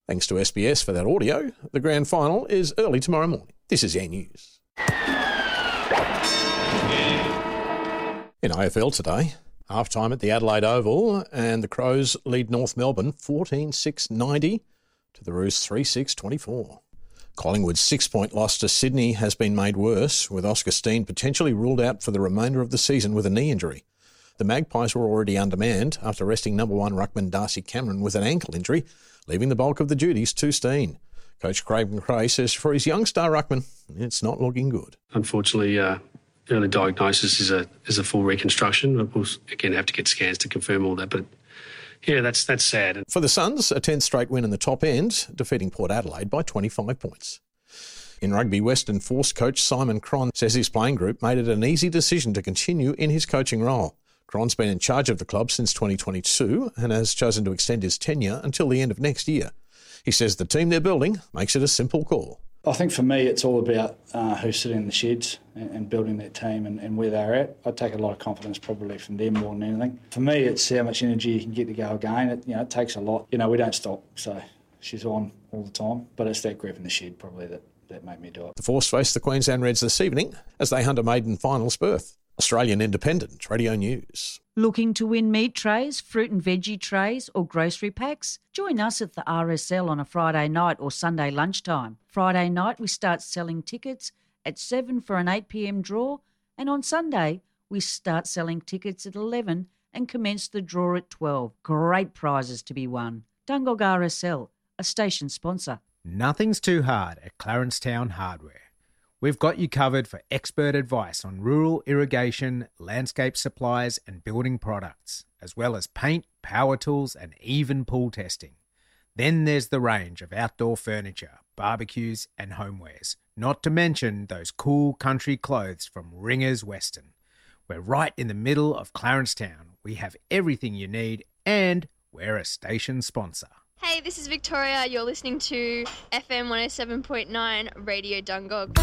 Thanks to SBS for that audio. The grand final is early tomorrow morning. This is your news. In AFL today, half-time at the Adelaide Oval, and the Crows lead North Melbourne 14-6-90 to the Roos 3-6-24. Collingwood's 6-point loss to Sydney has been made worse, with Oscar Steen potentially ruled out for the remainder of the season with a knee injury. The Magpies were already undermanned after resting number 1 ruckman Darcy Cameron with an ankle injury, leaving the bulk of the duties to Steen. Coach Craig McRae says for his young star ruckman, it's not looking good. Unfortunately, early diagnosis is a full reconstruction. We'll again have to get scans to confirm all that, but yeah, that's sad. For the Suns, a 10th straight win in the top end, defeating Port Adelaide by 25 points. In rugby, Western Force coach Simon Cron says his playing group made it an easy decision to continue in his coaching role. Cron's been in charge of the club since 2022 and has chosen to extend his tenure until the end of next year. He says the team they're building makes it a simple call. I think for me it's all about who's sitting in the sheds and building that team and where they're at. I take a lot of confidence probably from them more than anything. For me, it's how much energy you can get to go again. It takes a lot. We don't stop, so she's on all the time. But it's that grip in the shed probably that made me do it. The Force face the Queensland Reds this evening as they hunt a maiden finals berth. Australian Independent Radio News. Looking to win meat trays, fruit and veggie trays or grocery packs? Join us at the RSL on a Friday night or Sunday lunchtime. Friday night we start selling tickets at 7 for an 8 p.m. draw, and on Sunday we start selling tickets at 11 and commence the draw at 12. Great prizes to be won. Dungog RSL, a station sponsor. Nothing's too hard at Clarencetown Hardware. We've got you covered for expert advice on rural irrigation, landscape supplies and building products, as well as paint, power tools and even pool testing. Then there's the range of outdoor furniture, barbecues and homewares, not to mention those cool country clothes from Ringers Western. We're right in the middle of Clarencetown. We have everything you need and we're a station sponsor. Hey, this is Victoria. You're listening to FM 107.9 Radio Dungog.